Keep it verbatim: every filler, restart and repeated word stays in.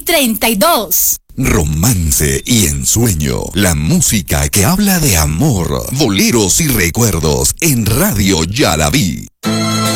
treinta y dos. Romance y ensueño, la música que habla de amor, boleros y recuerdos en Radio Yaraví.